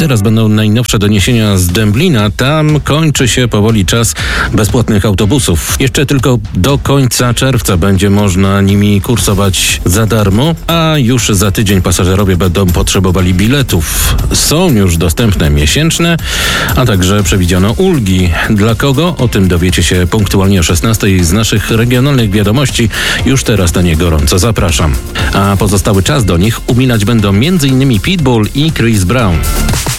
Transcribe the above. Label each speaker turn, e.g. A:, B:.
A: Teraz będą najnowsze doniesienia z Dęblina. Tam kończy się powoli czas bezpłatnych autobusów. Jeszcze tylko do końca czerwca będzie można nimi kursować za darmo, a już za tydzień pasażerowie będą potrzebowali biletów. Są już dostępne miesięczne, a także przewidziano ulgi. Dla kogo? O tym dowiecie się punktualnie o 16:00 z naszych regionalnych wiadomości. Już teraz na nie gorąco zapraszam. A pozostały czas do nich umilać będą m.in. Pitbull i Chris Brown.